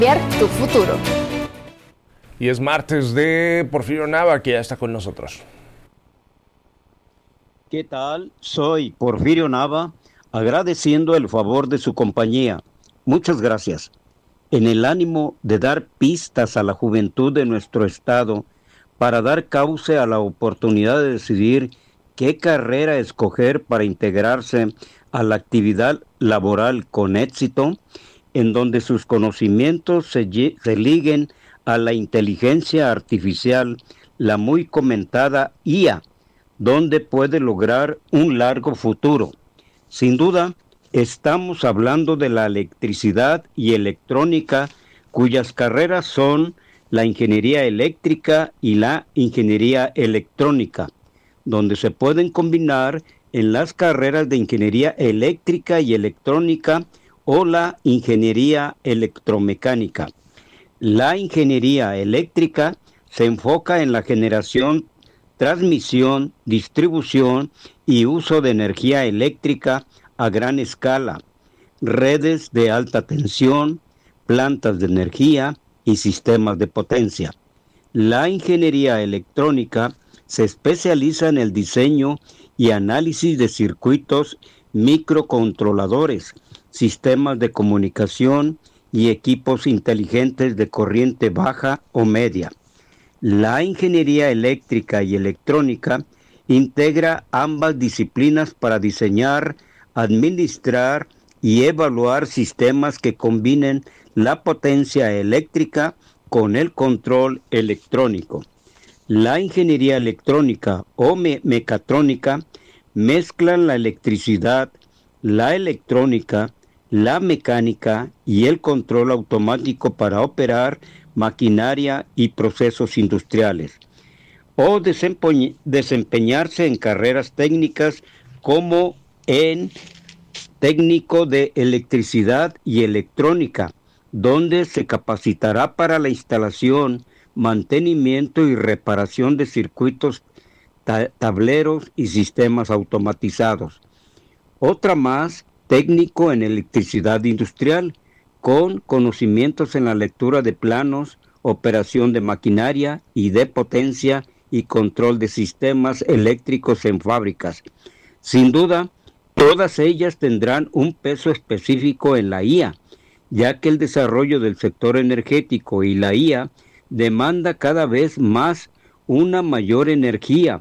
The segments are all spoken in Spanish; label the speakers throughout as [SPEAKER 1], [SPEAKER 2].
[SPEAKER 1] Tu futuro.
[SPEAKER 2] Y es martes de Porfirio Nava, que ya está con nosotros.
[SPEAKER 3] ¿Qué tal? Soy Porfirio Nava, agradeciendo el favor de su compañía. Muchas gracias. En el ánimo de dar pistas a la juventud de nuestro estado para dar cauce a la oportunidad de decidir qué carrera escoger para integrarse a la actividad laboral con éxito, en donde sus conocimientos se liguen a la inteligencia artificial, la muy comentada IA, donde puede lograr un largo futuro. Sin duda, estamos hablando de la electricidad y electrónica, cuyas carreras son la ingeniería eléctrica y la ingeniería electrónica, donde se pueden combinar en las carreras de ingeniería eléctrica y electrónica o la ingeniería electromecánica. La ingeniería eléctrica se enfoca en la generación, transmisión, distribución y uso de energía eléctrica a gran escala, redes de alta tensión, plantas de energía y sistemas de potencia. La ingeniería electrónica se especializa en el diseño y análisis de circuitos microcontroladores, sistemas de comunicación y equipos inteligentes de corriente baja o media. La ingeniería eléctrica y electrónica integra ambas disciplinas para diseñar, administrar y evaluar sistemas que combinen la potencia eléctrica con el control electrónico. La ingeniería electrónica o mecatrónica mezclan la electricidad, la electrónica, la mecánica y el control automático para operar maquinaria y procesos industriales, o desempeñarse en carreras técnicas como en técnico de electricidad y electrónica, donde se capacitará para la instalación, mantenimiento y reparación de circuitos, tableros y sistemas automatizados. Otra más, técnico en electricidad industrial, con conocimientos en la lectura de planos, operación de maquinaria y de potencia y control de sistemas eléctricos en fábricas. Sin duda, todas ellas tendrán un peso específico en la IA, ya que el desarrollo del sector energético y la IA demanda cada vez más una mayor energía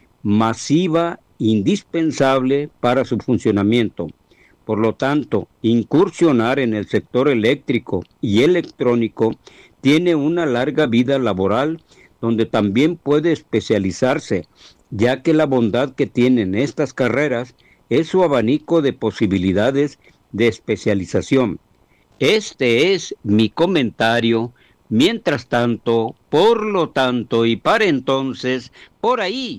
[SPEAKER 3] masiva indispensable para su funcionamiento. Por lo tanto, incursionar en el sector eléctrico y electrónico tiene una larga vida laboral, donde también puede especializarse, ya que la bondad que tienen estas carreras es su abanico de posibilidades de especialización. Este es mi comentario. Mientras tanto, por lo tanto y para entonces, por ahí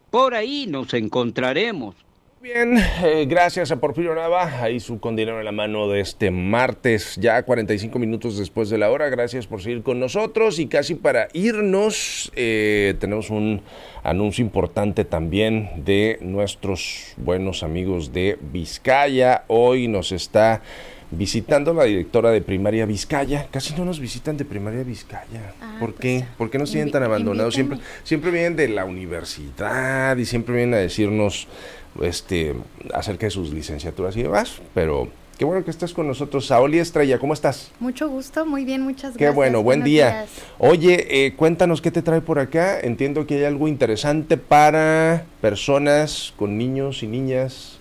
[SPEAKER 3] nos encontraremos.
[SPEAKER 2] Bien, gracias a Porfirio Nava, ahí con dinero en la mano de este martes, ya 45 minutos después de la hora. Gracias por seguir con nosotros y casi para irnos, tenemos un anuncio importante también de nuestros buenos amigos de Vizcaya. Hoy nos está visitando la directora de Primaria Vizcaya. Casi no nos visitan de Primaria Vizcaya. ¿Por qué? ¿Por qué nos siguen tan abandonados? Siempre vienen de la universidad y siempre vienen a decirnos acerca de sus licenciaturas y demás, pero qué bueno que estés con nosotros. Saoli Estrella, ¿cómo estás?
[SPEAKER 4] Mucho gusto, muy bien, muchas gracias.
[SPEAKER 2] Qué bueno, buen día. Oye, cuéntanos qué te trae por acá. Entiendo que hay algo interesante para personas con niños y niñas.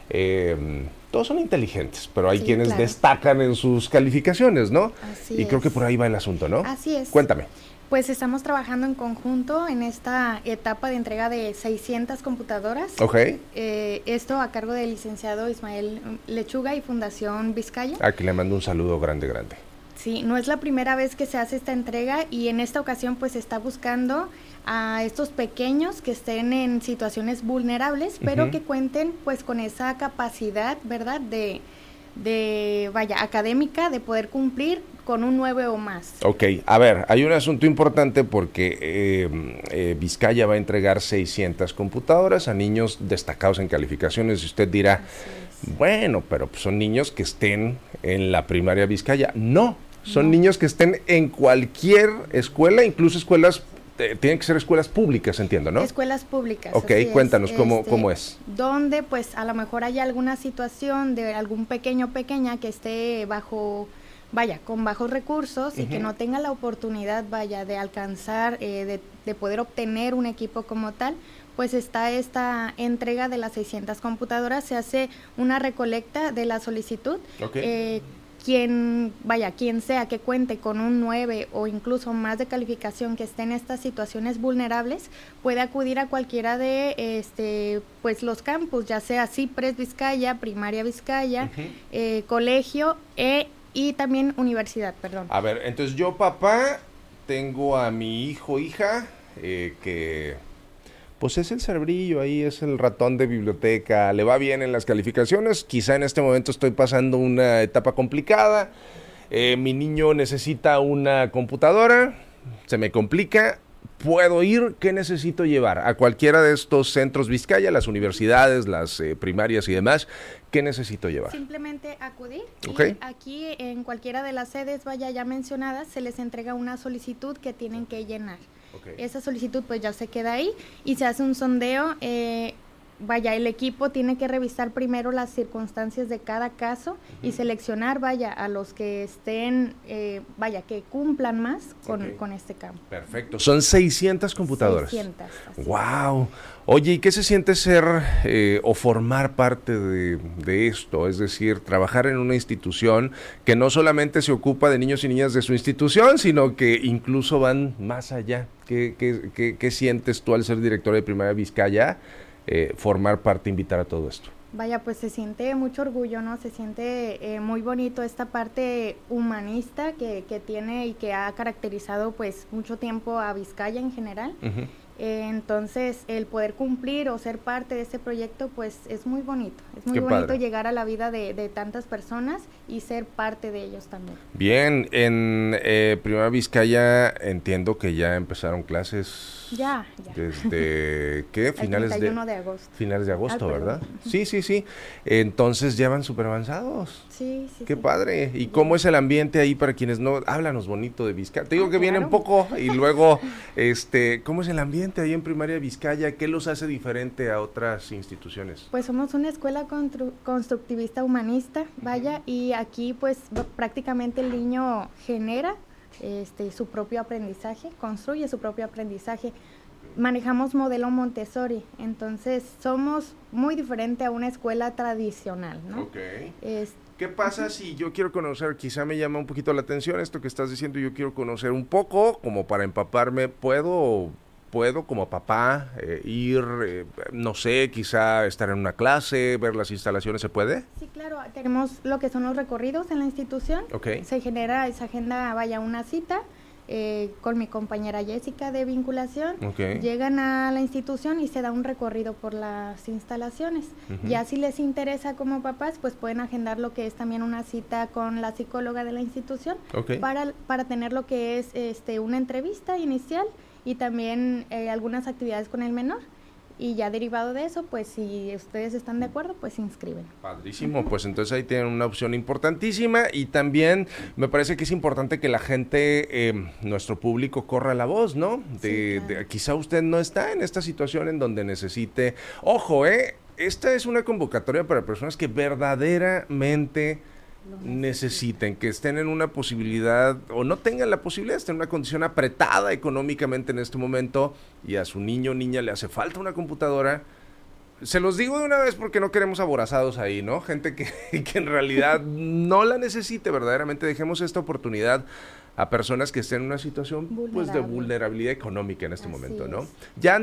[SPEAKER 2] Todos son inteligentes, pero hay quienes destacan en sus calificaciones, ¿no?
[SPEAKER 4] Así
[SPEAKER 2] y creo que por ahí va el asunto, ¿no?
[SPEAKER 4] Así es.
[SPEAKER 2] Cuéntame.
[SPEAKER 4] Pues estamos trabajando en conjunto en esta etapa de entrega de 600 computadoras.
[SPEAKER 2] Ok.
[SPEAKER 4] Esto a cargo del licenciado Ismael Lechuga y Fundación Vizcaya.
[SPEAKER 2] Aquí le mando un saludo grande.
[SPEAKER 4] Sí, no es la primera vez que se hace esta entrega y en esta ocasión pues se está buscando a estos pequeños que estén en situaciones vulnerables, pero que cuenten pues con esa capacidad, ¿verdad?, de académica, de poder cumplir con un 9 o más. Ok,
[SPEAKER 2] a ver, hay un asunto importante porque Vizcaya va a entregar 600 computadoras a niños destacados en calificaciones y usted dirá, bueno, pero pues son niños que estén en la primaria Vizcaya. No, Son niños que estén en cualquier escuela, incluso escuelas, tienen que ser escuelas públicas, entiendo, ¿no?
[SPEAKER 4] Escuelas públicas.
[SPEAKER 2] Ok, cuéntanos, ¿cómo es?
[SPEAKER 4] Donde pues a lo mejor hay alguna situación de algún pequeña que esté con bajos recursos y que no tenga la oportunidad, de alcanzar, de poder obtener un equipo como tal, pues está esta entrega de las 600 computadoras, se hace una recolecta de la solicitud.
[SPEAKER 2] Okay.
[SPEAKER 4] Quien sea que cuente con un 9 o incluso más de calificación, que esté en estas situaciones vulnerables, puede acudir a cualquiera de pues los campus, ya sea CIPRES Vizcaya, Primaria Vizcaya, colegio y también universidad, perdón.
[SPEAKER 2] A ver, entonces yo, papá, tengo a mi hija, que pues es el cerebrillo, ahí es el ratón de biblioteca, le va bien en las calificaciones, quizá en este momento estoy pasando una etapa complicada, mi niño necesita una computadora, se me complica, ¿puedo ir? ¿Qué necesito llevar? A cualquiera de estos centros Vizcaya, las universidades, las primarias y demás, ¿qué necesito llevar?
[SPEAKER 4] Simplemente acudir.
[SPEAKER 2] Okay.
[SPEAKER 4] Y aquí en cualquiera de las sedes ya mencionadas, se les entrega una solicitud que tienen que llenar. Okay. Esa solicitud pues ya se queda ahí y se hace un sondeo. El equipo tiene que revisar primero las circunstancias de cada caso y seleccionar, a los que estén, que cumplan más con este campo.
[SPEAKER 2] Perfecto. Son 600 computadoras.
[SPEAKER 4] 600.
[SPEAKER 2] ¡Wow! Oye, ¿y qué se siente ser o formar parte de esto? Es decir, trabajar en una institución que no solamente se ocupa de niños y niñas de su institución, sino que incluso van más allá. ¿Qué sientes tú al ser directora de Primaria Vizcaya? Formar parte, invitar a todo esto.
[SPEAKER 4] Pues se siente mucho orgullo, ¿no? Se siente muy bonito esta parte humanista que tiene y que ha caracterizado pues mucho tiempo a Vizcaya en general. Uh-huh. Entonces, el poder cumplir o ser parte de este proyecto, pues es muy bonito. Es muy bonito padre. Llegar a la vida de tantas personas y ser parte de ellos también.
[SPEAKER 2] Bien, en Primaria Vizcaya entiendo que ya empezaron clases.
[SPEAKER 4] Ya.
[SPEAKER 2] ¿Desde qué?
[SPEAKER 4] Finales de agosto.
[SPEAKER 2] Finales de agosto, ¿verdad? Sí. Entonces ya van súper avanzados.
[SPEAKER 4] Sí.
[SPEAKER 2] Qué padre. ¿Y cómo es el ambiente ahí para quienes no? Háblanos bonito de Vizcaya. Te digo que vienen poco y luego, ¿cómo es el ambiente ahí en Primaria Vizcaya? ¿Qué los hace diferente a otras instituciones?
[SPEAKER 4] Pues somos una escuela constructivista humanista, y aquí pues prácticamente el niño genera su propio aprendizaje, construye su propio aprendizaje. Manejamos modelo Montessori, entonces somos muy diferente a una escuela tradicional, ¿no?
[SPEAKER 2] Okay. ¿Qué pasa si yo quiero conocer, quizá me llama un poquito la atención esto que estás diciendo, yo quiero conocer un poco, como para empaparme, ¿puedo como papá ir, no sé, quizá estar en una clase, ver las instalaciones, ¿se puede?
[SPEAKER 4] Sí, claro, tenemos lo que son los recorridos en la institución.
[SPEAKER 2] Okay.
[SPEAKER 4] Se genera esa agenda, una cita con mi compañera Jessica de vinculación.
[SPEAKER 2] Okay.
[SPEAKER 4] Llegan a la institución y se da un recorrido por las instalaciones. Uh-huh. Ya si les interesa como papás, pues pueden agendar lo que es también una cita con la psicóloga de la institución.
[SPEAKER 2] Okay.
[SPEAKER 4] para tener lo que es una entrevista inicial y también algunas actividades con el menor. Y ya derivado de eso, pues si ustedes están de acuerdo, pues se inscriben.
[SPEAKER 2] Padrísimo, uh-huh. Pues entonces ahí tienen una opción importantísima y también me parece que es importante que la gente, nuestro público corra la voz, ¿no? Claro. Quizá usted no está en esta situación en donde necesite, ojo, esta es una convocatoria para personas que verdaderamente necesiten, que estén en una posibilidad o no tengan la posibilidad de estar en una condición apretada económicamente en este momento y a su niño o niña le hace falta una computadora. Se los digo de una vez porque no queremos aborazados ahí, ¿no? Gente que en realidad no la necesite verdaderamente. Dejemos esta oportunidad a personas que estén en una situación pues de vulnerabilidad económica en este momento, ¿no? ¿Ya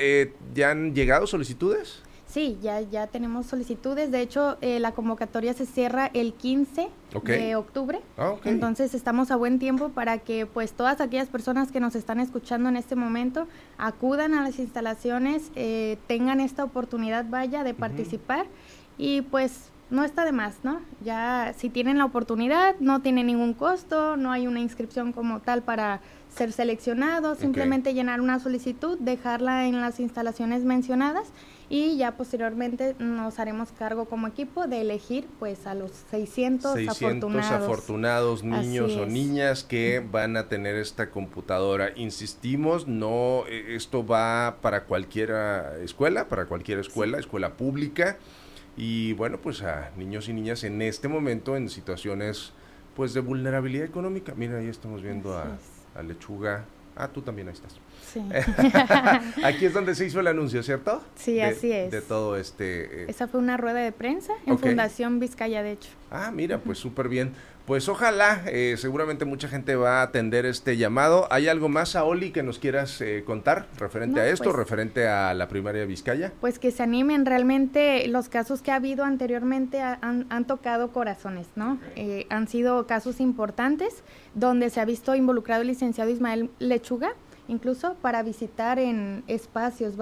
[SPEAKER 2] han llegado solicitudes?
[SPEAKER 4] Sí, ya tenemos solicitudes. De hecho, la convocatoria se cierra el 15 de octubre. Okay. Entonces, estamos a buen tiempo para que pues todas aquellas personas que nos están escuchando en este momento acudan a las instalaciones, tengan esta oportunidad, de participar y pues no está de más, ¿no? Ya si tienen la oportunidad, no tiene ningún costo, no hay una inscripción como tal para ser seleccionado, simplemente llenar una solicitud, dejarla en las instalaciones mencionadas y ya posteriormente nos haremos cargo como equipo de elegir pues a los 600
[SPEAKER 2] afortunados niños o niñas que van a tener esta computadora. Insistimos, no, esto va para cualquier escuela, escuela pública, y bueno, pues a niños y niñas en este momento en situaciones pues de vulnerabilidad económica. Mira, ahí estamos viendo a Lechuga. Ah, tú también ahí estás.
[SPEAKER 4] Sí.
[SPEAKER 2] Aquí es donde se hizo el anuncio, ¿cierto?
[SPEAKER 4] Sí, así es.
[SPEAKER 2] De todo
[SPEAKER 4] Esa fue una rueda de prensa en Fundación Vizcaya, de hecho.
[SPEAKER 2] Ah, mira, pues súper bien. Pues ojalá, seguramente mucha gente va a atender este llamado. ¿Hay algo más, Saoli, que nos quieras contar referente a esto, referente a la primaria Vizcaya? Pues que se animen, realmente los casos que ha habido anteriormente han tocado corazones, ¿no? Han sido casos importantes donde se ha visto involucrado el licenciado Ismael Lechuga, incluso para visitar en espacios,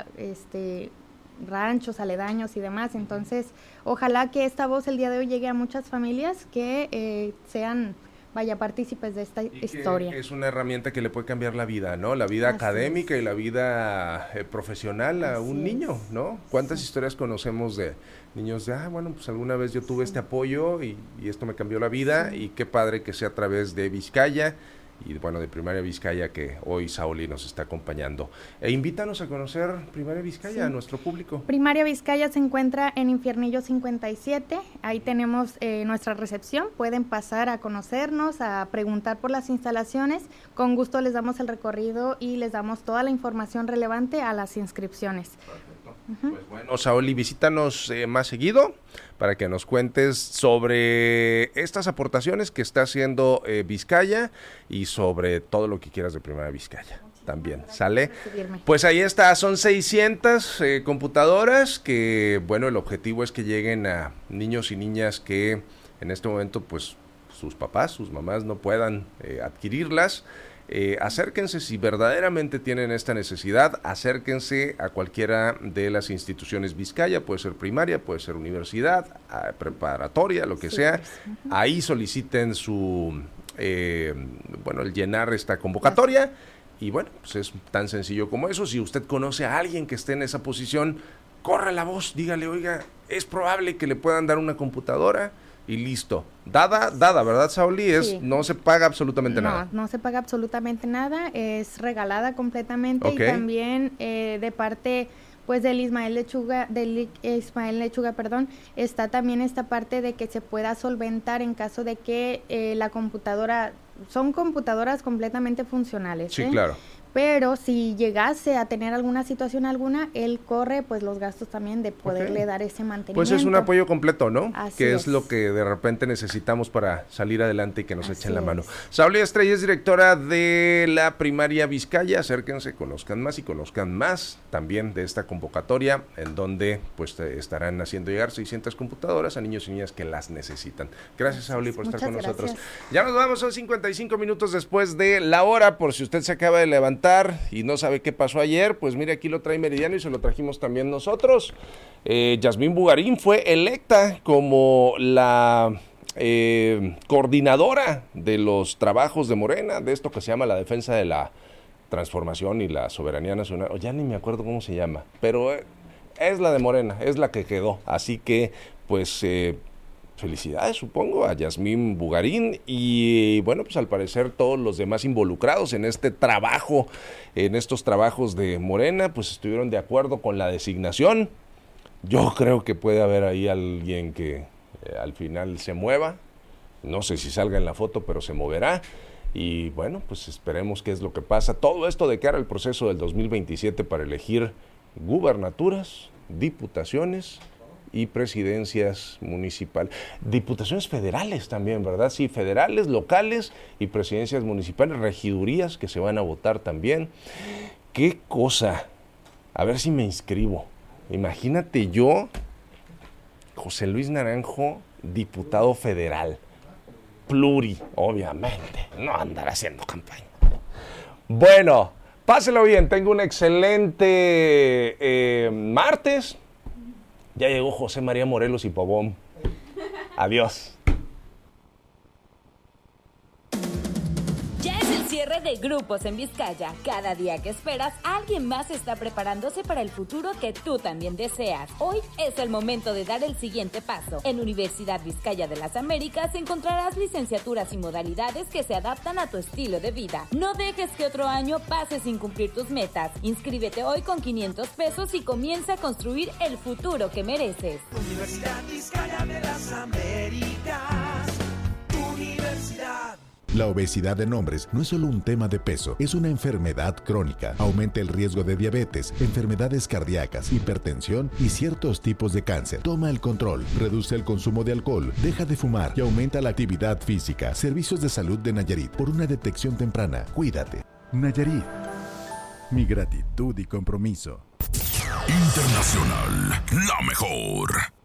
[SPEAKER 2] ranchos, aledaños y demás. Entonces, ojalá que esta voz el día de hoy llegue a muchas familias que sean, partícipes de esta historia. Es una herramienta que le puede cambiar la vida, ¿no? La vida académica y la vida profesional a un niño, ¿no? ¿Cuántas historias conocemos de niños de, pues alguna vez yo tuve este apoyo y esto me cambió la vida, y qué padre que sea a través de Vizcaya y bueno, de Primaria Vizcaya, que hoy Saoli nos está acompañando. Invítanos a conocer Primaria Vizcaya, a nuestro público. Primaria Vizcaya se encuentra en Infiernillo 57, ahí tenemos nuestra recepción, pueden pasar a conocernos, a preguntar por las instalaciones, con gusto les damos el recorrido y les damos toda la información relevante a las inscripciones. Perfecto. Pues bueno, Saoli, visítanos más seguido para que nos cuentes sobre estas aportaciones que está haciendo Vizcaya y sobre todo lo que quieras de Primaria Vizcaya. También, ¿sale? Pues ahí está, son 600 computadoras que, bueno, el objetivo es que lleguen a niños y niñas que en este momento, pues, sus papás, sus mamás no puedan adquirirlas. Acérquense si verdaderamente tienen esta necesidad, acérquense a cualquiera de las instituciones Vizcaya, puede ser primaria, puede ser universidad, preparatoria, lo que sea. Ahí soliciten el llenar esta convocatoria. Y bueno, pues es tan sencillo como eso. Si usted conoce a alguien que esté en esa posición, corra la voz, dígale, oiga, es probable que le puedan dar una computadora. Y listo. Dada, ¿verdad, Saoli? No se paga absolutamente nada. No se paga absolutamente nada, es regalada completamente. Y también de parte pues del Ismael Lechuga, está también esta parte de que se pueda solventar en caso de que la computadora, son computadoras completamente funcionales. Sí, claro. Pero si llegase a tener alguna situación él corre pues los gastos también de poderle dar ese mantenimiento. Pues es un apoyo completo, ¿no? Así es lo que de repente necesitamos para salir adelante y que nos echen la mano. Saoli Estrella es directora de la Primaria Vizcaya. Acérquense, conozcan más también de esta convocatoria, en donde pues estarán haciendo llegar 600 computadoras a niños y niñas que las necesitan. Gracias, Saoli, por estar con nosotros. Ya nos vamos, son 55 minutos después de la hora, por si usted se acaba de levantar y no sabe qué pasó ayer, pues mire, aquí lo trae Meridiano y se lo trajimos también nosotros. Yasmín Bugarín fue electa como la coordinadora de los trabajos de Morena, de esto que se llama la defensa de la transformación y la soberanía nacional, ya ni me acuerdo cómo se llama, pero es la de Morena, es la que quedó, así que pues felicidades, supongo, a Yasmín Bugarín y bueno, pues al parecer todos los demás involucrados en este trabajo, en estos trabajos de Morena, pues estuvieron de acuerdo con la designación. Yo creo que puede haber ahí alguien que al final se mueva, no sé si salga en la foto, pero se moverá. Y bueno, pues esperemos qué es lo que pasa. Todo esto de cara al proceso del 2027 para elegir gubernaturas, diputaciones y presidencias municipales, diputaciones federales también, ¿verdad? Sí, federales, locales y presidencias municipales, regidurías que se van a votar también. ¡Qué cosa! A ver si me inscribo. Imagínate yo, José Luis Naranjo, diputado federal, obviamente, no andar haciendo campaña. Bueno, páselo bien, tengo un excelente martes. Ya llegó José María Morelos y Pavón. Adiós.
[SPEAKER 1] Ya es el cierre de grupos en Vizcaya. Cada día que esperas, alguien más está preparándose para el futuro que tú también deseas. Hoy es el momento de dar el siguiente paso. En Universidad Vizcaya de las Américas encontrarás licenciaturas y modalidades que se adaptan a tu estilo de vida. No dejes que otro año pase sin cumplir tus metas. Inscríbete hoy con 500 pesos y comienza a construir el futuro que mereces.
[SPEAKER 5] Universidad Vizcaya de las Américas. Universidad.
[SPEAKER 6] La obesidad en hombres no es solo un tema de peso, es una enfermedad crónica. Aumenta el riesgo de diabetes, enfermedades cardíacas, hipertensión y ciertos tipos de cáncer. Toma el control, reduce el consumo de alcohol, deja de fumar y aumenta la actividad física. Servicios de Salud de Nayarit. Por una detección temprana, cuídate. Nayarit. Mi gratitud y compromiso.
[SPEAKER 7] Internacional, la mejor.